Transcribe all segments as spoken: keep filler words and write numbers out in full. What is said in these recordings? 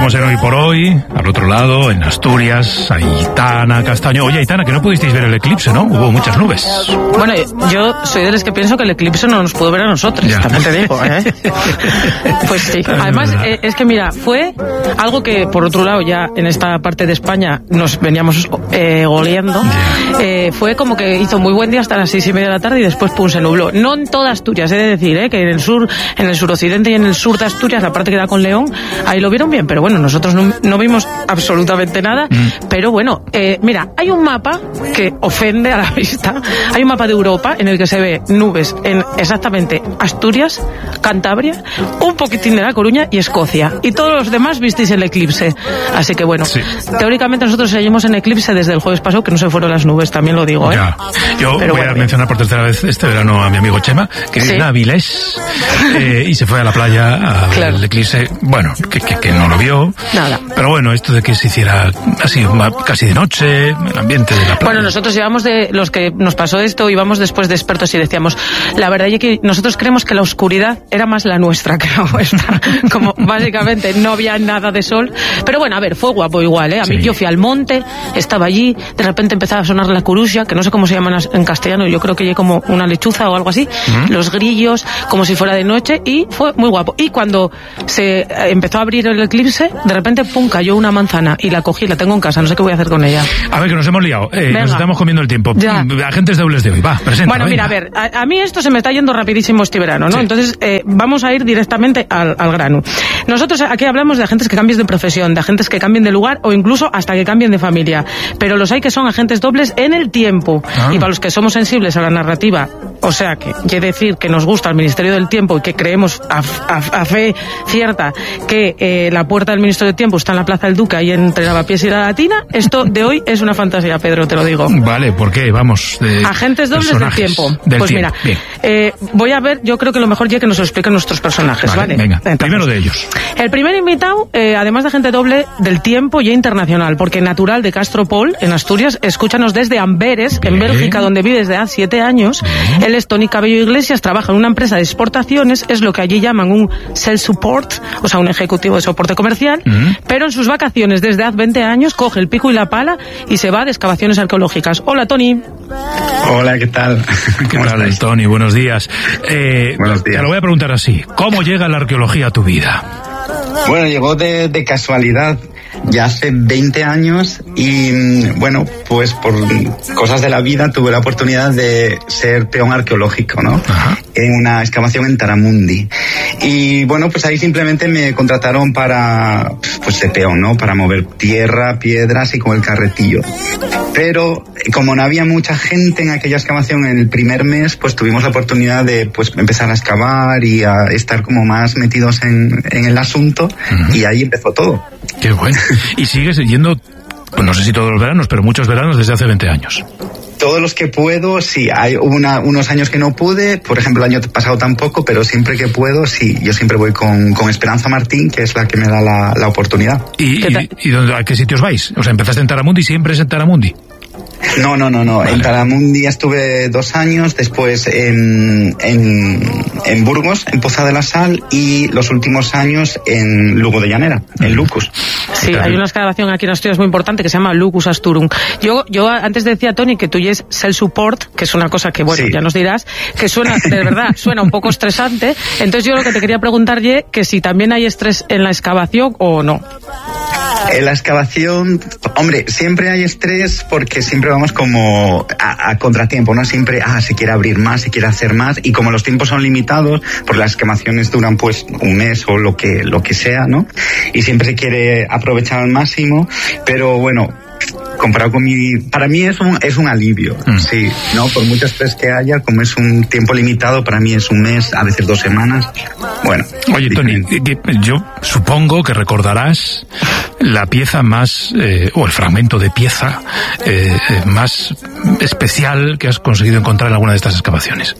estamos en Hoy por Hoy, al otro lado, en Asturias, Aitana Castaño. Oye, Aitana, que no pudisteis ver el eclipse, ¿no? Hubo muchas nubes. Bueno, yo soy de los que pienso que el eclipse no nos pudo ver a nosotros, ya. También te digo, ¿eh? Pues sí. Además, eh, es que mira, fue algo que, por otro lado, ya en esta parte de España nos veníamos eh, goleando. Eh, fue como que hizo muy buen día hasta las seis y media de la tarde y después, pum, se nubló. No en toda Asturias, he de decir, ¿eh? Que en el sur, en el suroccidente y en el sur de Asturias, la parte que da con León, ahí lo vieron bien, pero bueno, nosotros no, no vimos absolutamente nada. Mm. Pero bueno, eh, mira, hay un mapa que ofende a la vista. Hay un mapa de Europa en el que se ve nubes en exactamente Asturias, Cantabria, un poquitín de La Coruña y Escocia. Y todos los demás visteis el eclipse. Así que bueno, sí. Teóricamente nosotros seguimos en eclipse desde el jueves pasado, que no se fueron las nubes, también lo digo, ¿eh? Ya. Yo pero voy bueno, a mencionar por tercera vez este verano a mi amigo Chema, que ¿sí? es de Avilés, eh, y se fue a la playa a ver claro. el eclipse. Bueno, que, que, que no lo vio. Nada. Pero bueno, esto de que se hiciera así casi de noche, el ambiente de la playa. Bueno, nosotros llevamos de los que nos pasó esto, íbamos después de expertos y decíamos, la verdad es que nosotros creemos que la oscuridad era más la nuestra que la vuestra. Como básicamente no había nada de sol. Pero bueno, a ver, fue guapo igual, ¿eh? A mí sí. Yo fui al monte, estaba allí, de repente empezaba a sonar la curulla, que no sé cómo se llaman en castellano, yo creo que hay como una lechuza o algo así, uh-huh. Los grillos, como si fuera de noche, y fue muy guapo. Y cuando se empezó a abrir el eclipse, de repente, pum, cayó una manzana y la cogí, la tengo en casa, no sé qué voy a hacer con ella. A ver, que nos hemos liado, eh, nos estamos comiendo el tiempo. Ya. Agentes dobles de hoy, va, presenta. Bueno, venga. Mira, a ver, a, a mí esto se me está yendo rapidísimo este verano, ¿no? Sí. Entonces, eh, vamos a ir directamente al, al grano. Nosotros aquí hablamos de agentes que cambien de profesión, de agentes que cambien de lugar o incluso hasta que cambien de familia. Pero los hay que son agentes dobles en el tiempo. Ah. Y para los que somos sensibles a la narrativa, o sea que, quiere decir que nos gusta el Ministerio del Tiempo y que creemos a, a, a fe cierta que eh, la puerta del Ministerio del Tiempo está en la Plaza del Duque, ahí entre Lavapiés y la Latina, esto de hoy es una fantasía, Pedro, te lo digo. Vale, ¿por qué? Vamos. De agentes dobles del tiempo. Del pues tiempo. Mira, eh, voy a ver, yo creo que lo mejor ya que nos lo expliquen nuestros personajes, ¿vale? ¿vale? Venga, entonces, primero de ellos. El primer invitado, eh, además de agente doble del tiempo y internacional, porque natural de Castropol, en Asturias, escúchanos desde Amberes, Bien. en Bélgica, donde vive desde hace siete años. Bien. Él es Tony Cabello Iglesias, trabaja en una empresa de exportaciones, es lo que allí llaman un sales support, o sea, un ejecutivo de soporte comercial, mm. pero en sus vacaciones desde hace veinte años coge el pico y la pala y se va de excavaciones arqueológicas. Hola, Tony. Hola, ¿qué tal? ¿Qué tal, estáis? Tony? Buenos días. Eh, Buenos días. Te lo voy a preguntar así. ¿Cómo llega la arqueología a tu vida? Bueno, llegó de, de casualidad. Ya hace veinte años y, bueno, pues por cosas de la vida tuve la oportunidad de ser peón arqueológico, ¿no? Ajá. En una excavación en Taramundi. Y, bueno, pues ahí simplemente me contrataron para, pues de peón, ¿no? Para mover tierra, piedras y con el carretillo. Pero, como no había mucha gente en aquella excavación en el primer mes, pues tuvimos la oportunidad de, pues, empezar a excavar y a estar como más metidos en, en el asunto. Uh-huh. Y ahí empezó todo. Qué bueno. Y sigues yendo, pues no sé si todos los veranos, pero muchos veranos desde hace veinte años. Todos los que puedo, sí. Hay una, unos años que no pude, por ejemplo el año pasado tampoco, pero siempre que puedo, sí. Yo siempre voy con, con Esperanza Martín, que es la que me da la, la oportunidad. ¿Y, y, y dónde, a qué sitios vais? O sea, empezaste en Taramundi y siempre es en Taramundi. No, no, no, no. Vale. En Taramundi estuve dos años, después en, en, en Burgos, en Poza de la Sal, y los últimos años en Lugo de Llanera, en Lucus. Sí, hay una excavación aquí en Asturias muy importante que se llama Lucus Asturum. Yo, yo antes decía, Tony, que tú ya es self-support, que es una cosa que, bueno, sí. ya nos dirás, que suena, de verdad, suena un poco estresante. Entonces yo lo que te quería preguntar, Ye, que si también hay estrés en la excavación o no. En la excavación, hombre, siempre hay estrés porque siempre vamos como a, a contratiempo, ¿no? Siempre, ah, se quiere abrir más, se quiere hacer más, y como los tiempos son limitados, pues las excavaciones duran pues un mes o lo que, lo que sea, ¿no? Y siempre se quiere aprovechar al máximo, pero bueno, comparado con mi, para mí es un, es un alivio, mm. sí, ¿no? Por mucho estrés que haya, como es un tiempo limitado, para mí es un mes, a veces dos semanas, bueno. Oye, Tony, yo supongo que recordarás la pieza más, eh, o el fragmento de pieza eh, más especial que has conseguido encontrar en alguna de estas excavaciones.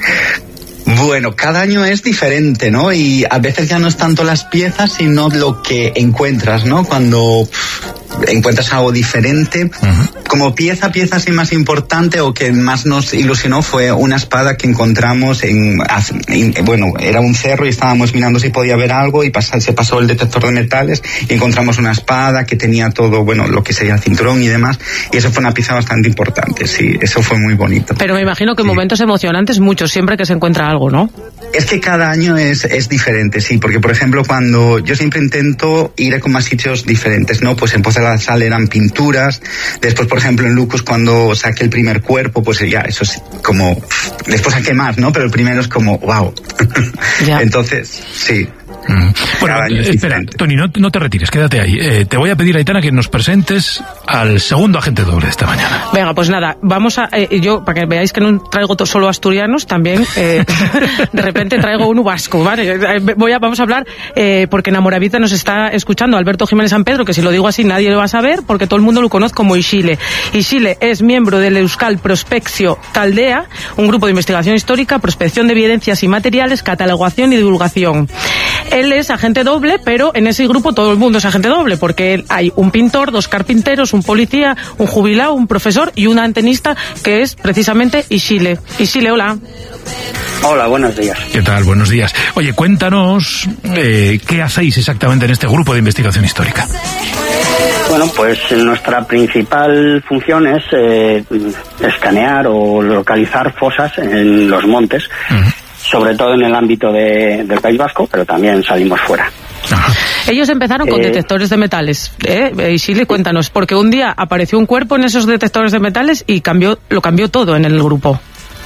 Bueno, cada año es diferente, ¿no? Y a veces ya no es tanto las piezas, sino lo que encuentras, ¿no? Cuando pff, encuentras algo diferente, uh-huh. como pieza, pieza así más importante o que más nos ilusionó fue una espada que encontramos en, en bueno, era un cerro y estábamos mirando si podía ver algo y pasa, se pasó el detector de metales y encontramos una espada que tenía todo, bueno, lo que sería el cinturón y demás, y eso fue una pieza bastante importante, sí, eso fue muy bonito. Pero me imagino que sí. momentos emocionantes muchos, siempre que se encuentra algo, ¿no? Es que cada año es, es diferente, sí, porque por ejemplo cuando yo siempre intento ir a como a sitios diferentes, ¿no? Pues en Poza de la Sal eran pinturas, después por ejemplo en Lucus cuando saqué el primer cuerpo, pues ya eso es como, después saqué más, ¿no? Pero el primero es como, wow. Entonces, sí. Mm. Bueno, espera, Toni, no, no te retires, quédate ahí. Eh, te voy a pedir, Aitana, que nos presentes al segundo agente doble de esta mañana. Venga, pues nada, vamos a... Eh, yo, para que veáis que no traigo solo asturianos, también eh, de repente traigo uno vasco, ¿vale? Voy a, vamos a hablar, eh, porque en Amoravita nos está escuchando Alberto Jiménez San Pedro, que si lo digo así nadie lo va a saber, porque todo el mundo lo conoce como Ixile. Ixile es miembro del Euskal Prospeccio Taldea, un grupo de investigación histórica, prospección de evidencias y materiales, catalogación y divulgación. Él es agente doble, pero en ese grupo todo el mundo es agente doble, porque hay un pintor, dos carpinteros, un policía, un jubilado, un profesor y un antenista, que es precisamente Ixile. Ixile, hola. Hola, buenos días. ¿Qué tal? Buenos días. Oye, cuéntanos eh, qué hacéis exactamente en este grupo de investigación histórica. Bueno, pues nuestra principal función es eh, escanear o localizar fosas en los montes, uh-huh. sobre todo en el ámbito de, del País Vasco, pero también salimos fuera. Ajá. Ellos empezaron con eh, detectores de metales, ¿eh? Isile, cuéntanos, porque un día apareció un cuerpo en esos detectores de metales y cambió, lo cambió todo en el grupo.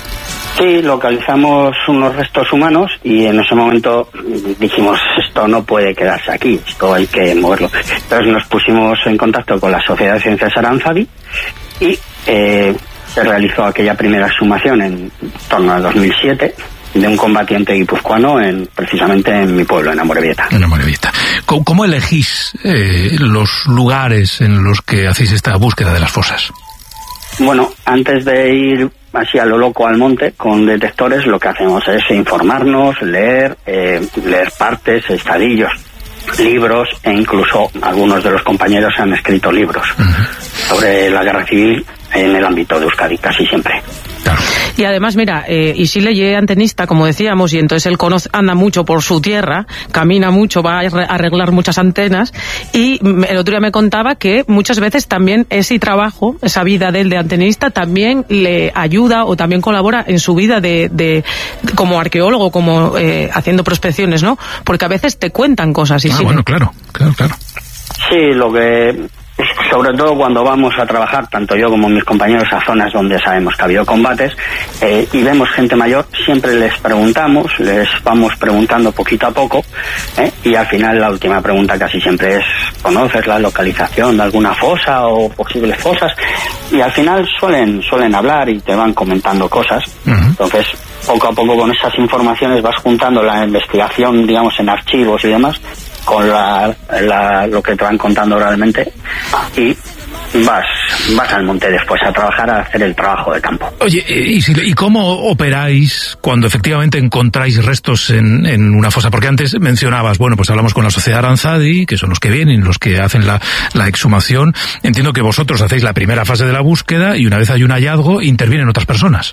Sí, localizamos unos restos humanos y en ese momento dijimos, esto no puede quedarse aquí, esto hay que moverlo. Entonces nos pusimos en contacto con la Sociedad de Ciencias Aranzadi y eh, se realizó aquella primera exhumación en torno a dos mil siete de un combatiente guipuzcoano en, precisamente en mi pueblo, en Amorebieta. En Amorebieta. ¿Cómo, cómo elegís eh, los lugares en los que hacéis esta búsqueda de las fosas? Bueno, antes de ir así a lo loco al monte con detectores, lo que hacemos es informarnos, leer, eh, leer partes, estadillos, libros, e incluso algunos de los compañeros han escrito libros uh-huh. sobre la guerra civil en el ámbito de Euskadi, casi siempre. Claro. Y además, mira, eh, Ixile es antenista, como decíamos, y entonces él conoce, anda mucho por su tierra, camina mucho, va a arreglar muchas antenas, y el otro día me contaba que muchas veces también ese trabajo, esa vida de él de antenista, también le ayuda o también colabora en su vida de, de como arqueólogo, como eh, haciendo prospecciones, ¿no? Porque a veces te cuentan cosas. Ah, Ixile. bueno, claro, claro, claro. Sí, lo que... sobre todo cuando vamos a trabajar, tanto yo como mis compañeros, a zonas donde sabemos que ha habido combates eh, y vemos gente mayor, siempre les preguntamos, les vamos preguntando poquito a poco eh, y al final la última pregunta casi siempre es, ¿conoces la localización de alguna fosa o posibles fosas? Y al final suelen suelen hablar y te van comentando cosas. Uh-huh. Entonces, poco a poco con esas informaciones vas juntando la investigación, digamos, en archivos y demás, con la, la, lo que te van contando oralmente y vas vas al monte después a trabajar, a hacer el trabajo de campo. Oye, ¿y, si, y cómo operáis cuando efectivamente encontráis restos en, en una fosa? Porque antes mencionabas, bueno, pues hablamos con la Sociedad Aranzadi, que son los que vienen, los que hacen la, la exhumación. Entiendo que vosotros hacéis la primera fase de la búsqueda y una vez hay un hallazgo, intervienen otras personas.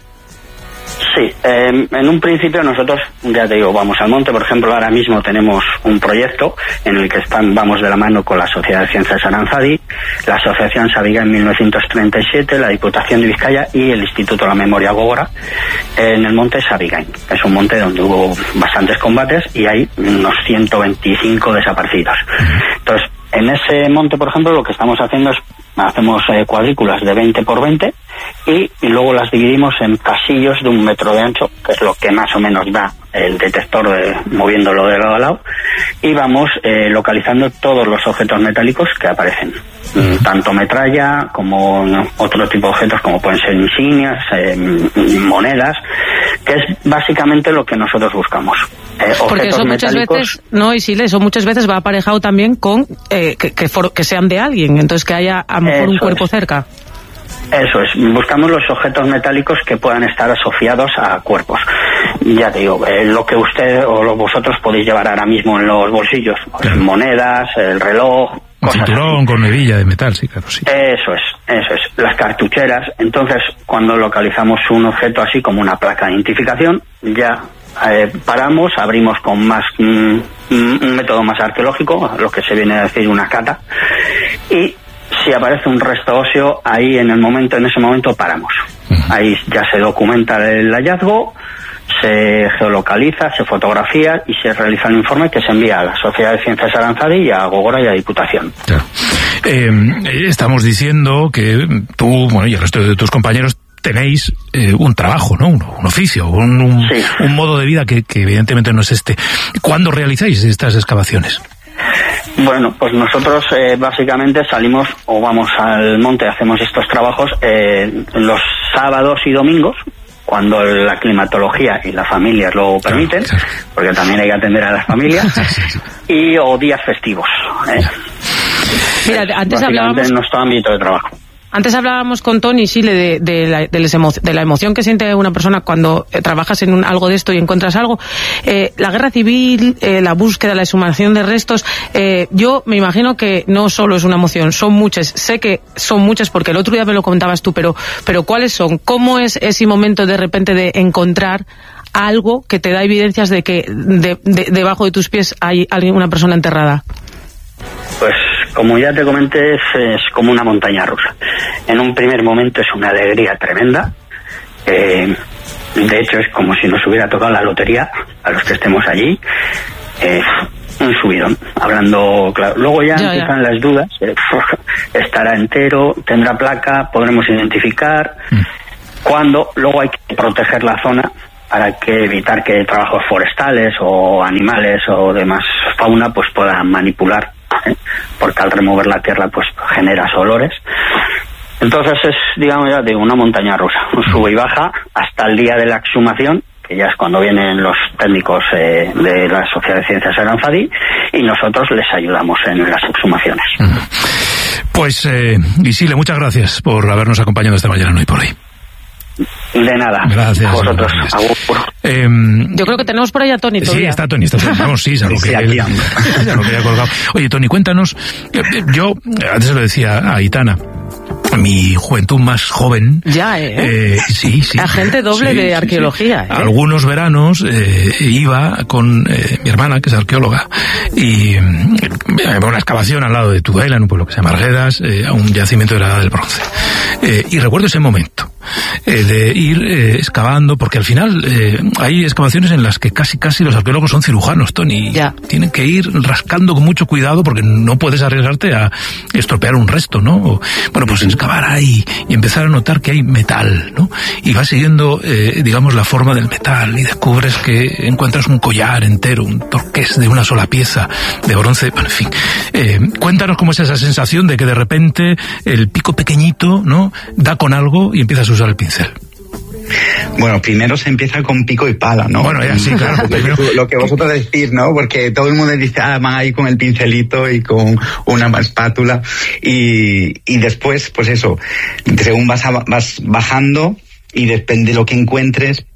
Sí, eh, en un principio nosotros, ya te digo, vamos al monte. Por ejemplo, ahora mismo tenemos un proyecto en el que están, vamos de la mano con la Sociedad de Ciencias Aranzadi, la Asociación Sabiga en mil novecientos treinta y siete, la Diputación de Vizcaya y el Instituto de la Memoria Gógora en el monte Sabigain. Es un monte donde hubo bastantes combates y hay unos ciento veinticinco desaparecidos. Entonces, en ese monte, por ejemplo, lo que estamos haciendo es hacemos eh, cuadrículas de veinte por veinte y, y luego las dividimos en casillos de un metro de ancho, que es lo que más o menos da el detector de, moviéndolo de lado a lado, y vamos eh, localizando todos los objetos metálicos que aparecen, mm, tanto metralla como no, otro tipo de objetos como pueden ser insignias, eh, monedas, que es básicamente lo que nosotros buscamos. Eh, Porque eso muchas veces, no, y sí, eso muchas veces va aparejado también con eh, que, que, for, que sean de alguien, entonces que haya a lo mejor eso un cuerpo es. cerca. Eso es, buscamos los objetos metálicos que puedan estar asociados a cuerpos. Ya te digo, eh, lo que usted o lo, vosotros podéis llevar ahora mismo en los bolsillos, pues, monedas, el reloj, cosas cinturón así. con hebilla de metal, sí, claro, sí. Eso es, eso es. Las cartucheras. Entonces, cuando localizamos un objeto así como una placa de identificación, ya eh, paramos, abrimos con más mm, un método más arqueológico, lo que se viene a decir una cata, y si aparece un resto óseo, ahí en el momento, en ese momento paramos. Uh-huh. Ahí ya se documenta el hallazgo, se geolocaliza, se fotografía y se realiza el informe que se envía a la Sociedad de Ciencias Aranzadi y a Gogora y a Diputación. Claro. Eh, estamos diciendo que tú, bueno, y el resto de tus compañeros tenéis eh, un trabajo, ¿no? Un, un oficio, un, un, sí. un modo de vida que, que evidentemente no es este. ¿Cuándo realizáis estas excavaciones? Bueno, pues nosotros eh, básicamente salimos o vamos al monte, hacemos estos trabajos eh, los sábados y domingos, cuando la climatología y las familias lo permiten, claro, claro. porque también hay que atender a las familias, y o días festivos. ¿eh? Mira, antes hablábamos en nuestro ámbito de trabajo. Antes hablábamos con Toni, sí, de, de, la, de, les emo, de la emoción que siente una persona cuando eh, trabajas en un, algo de esto y encuentras algo. Eh, la guerra civil, eh, la búsqueda, la exhumación de restos, eh, yo me imagino que no solo es una emoción, son muchas. Sé que son muchas porque el otro día me lo comentabas tú, pero, pero ¿cuáles son? ¿Cómo es ese momento de repente de encontrar algo que te da evidencias de que de, de, debajo de tus pies hay alguien, una persona enterrada? Pues como ya te comenté, es, es como una montaña rusa. En un primer momento es una alegría tremenda. Eh, de hecho, es como si nos hubiera tocado la lotería a los que estemos allí. Eh, un subidón, hablando claro. Luego ya, ya empiezan ya. las dudas. Eh, estará entero, tendrá placa, podremos identificar. Mm. Cuándo, luego hay que proteger la zona para que evitar que trabajos forestales o animales o demás fauna pues puedan manipular, ¿eh? porque al remover la tierra pues generas olores. Entonces es, digamos, ya de una montaña rusa, un sube y baja hasta el día de la exhumación, que ya es cuando vienen los técnicos eh, de la Sociedad de Ciencias Aranzadi y nosotros les ayudamos en las exhumaciones. Pues eh, Isile, muchas gracias por habernos acompañado esta mañana en Hoy por Hoy. De nada. Gracias. A vosotros. Eh, Yo creo que tenemos por ahí a Toni todavía. Sí, está Toni, está Toni. Vamos, sí, salvo que sí, él, ya lo que haya colgado. Oye, Toni, cuéntanos. Yo, antes se lo decía a Aitana, mi juventud más joven. Ya, ¿eh? eh sí, sí. Agente doble sí, de sí, arqueología. Sí. ¿eh? Algunos veranos eh, iba con eh, mi hermana, que es arqueóloga, y eh, una excavación al lado de Tudela, en un pueblo que se llama Arguedas, eh, a un yacimiento de la Edad del Bronce. Eh, y recuerdo ese momento eh, de ir eh, excavando, porque al final eh, hay excavaciones en las que casi casi los arqueólogos son cirujanos, Toni. Ya. Tienen que ir rascando con mucho cuidado porque no puedes arriesgarte a estropear un resto, ¿no? O, bueno, pues excavar ahí y empezar a notar que hay metal, ¿no? Y vas siguiendo, eh, digamos, la forma del metal y descubres que encuentras un collar entero, un torqués de una sola pieza de bronce, bueno, en fin. Eh, cuéntanos cómo es esa sensación de que de repente el pico pequeñito, ¿no?, da con algo y empiezas a usar el pincel. Bueno, primero se empieza con pico y pala, ¿no? Bueno, ya sí, claro. Primero... Lo que vosotros decís, ¿no? Porque todo el mundo dice, ah, van ahí con el pincelito y con una espátula. Y, y después, pues eso, según vas, a, vas bajando y depende de lo que encuentres,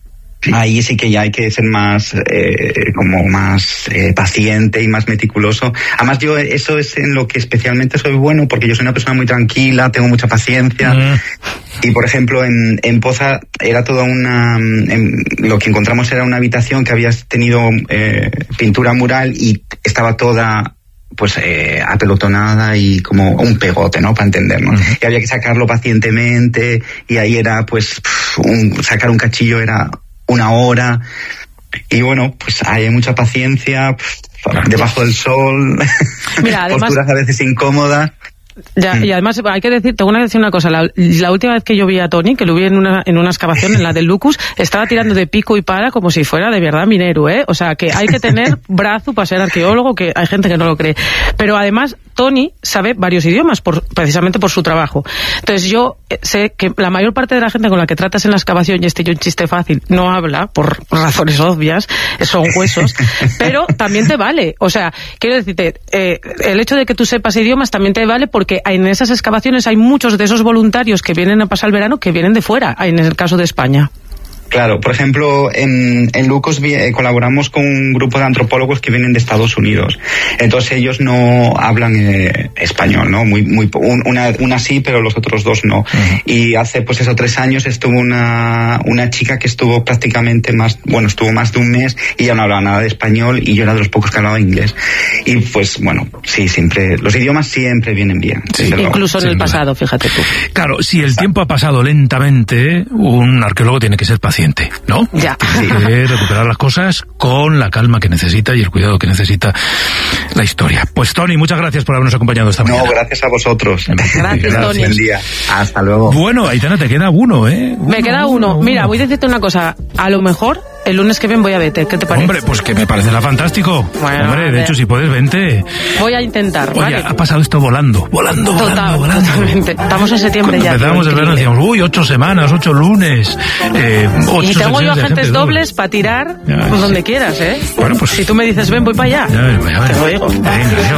ahí sí que ya hay que ser más, eh, como más eh, paciente y más meticuloso. Además yo eso es en lo que especialmente soy bueno, porque yo soy una persona muy tranquila, tengo mucha paciencia. Mm. Y por ejemplo en, en Poza era toda una, en, lo que encontramos era una habitación que había tenido eh, pintura mural y estaba toda pues eh, apelotonada y como un pegote, ¿no?, para entendernos. Uh-huh. Y había que sacarlo pacientemente y ahí era pues un, sacar un cachillo era una hora, y bueno, pues hay mucha paciencia, debajo del sol. Mira, además, posturas a veces incómodas. Ya, y además hay que decir, tengo que decir una cosa, la, la última vez que yo vi a Toni, que lo vi en una, en una excavación, en la del Lucus, estaba tirando de pico y pala como si fuera de verdad minero, ¿eh? O sea, que hay que tener brazo para ser arqueólogo, que hay gente que no lo cree. Pero además, Toni sabe varios idiomas, por, precisamente por su trabajo. Entonces yo sé que la mayor parte de la gente con la que tratas en la excavación, y este yo un chiste fácil, no habla, por razones obvias, son huesos, pero también te vale. O sea, quiero decirte, eh, el hecho de que tú sepas idiomas también te vale porque en esas excavaciones hay muchos de esos voluntarios que vienen a pasar el verano que vienen de fuera, en el caso de España. Claro, por ejemplo, en, en Lucos eh, colaboramos con un grupo de antropólogos que vienen de Estados Unidos. Entonces ellos no hablan eh, español, ¿no? Muy, muy, una, una sí, pero los otros dos no. Uh-huh. Y hace, pues eso, tres años estuvo una, una chica que estuvo prácticamente más, bueno, estuvo más de un mes y ya no hablaba nada de español y yo era de los pocos que hablaba inglés. Y pues, bueno, sí, siempre, los idiomas siempre vienen bien. Sí, incluso en el pasado, fíjate tú. Claro, si el tiempo ha pasado lentamente, un arqueólogo tiene que ser paciente, ¿no? Ya. Tiene que recuperar las cosas con la calma que necesita y el cuidado que necesita la historia. Pues Toni, muchas gracias por habernos acompañado esta mañana. No, gracias a vosotros. Gracias, Toni. Buen día. Hasta luego. Bueno, Aitana, te queda uno, ¿eh? Uno, Me queda uno. uno. Mira, voy a decirte una cosa. A lo mejor el lunes que ven voy a verte. ¿Qué te parece? Hombre, pues que me parecerá fantástico. Bueno, Hombre, de hecho, si puedes, vente. Voy a intentar, Oye, ¿vale? ha pasado esto volando, volando, Total, volando, volando. Totalmente. Estamos en septiembre Cuando ya. empezamos el verano decíamos, uy, ocho semanas, ocho lunes, eh, ocho y tengo yo agentes agentes dobles para tirar ya, pues sí. donde quieras, ¿eh? Bueno, pues si tú me dices, ven, voy para allá. Ya, ya, ya, te lo digo. Venga, adiós.